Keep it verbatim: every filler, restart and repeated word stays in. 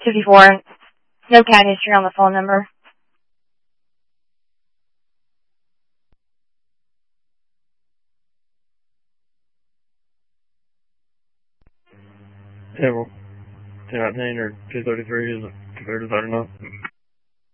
fifty-four. No cat history on the phone number. Yeah, well, ten nineteen or two thirty-three is a computer, I don't know.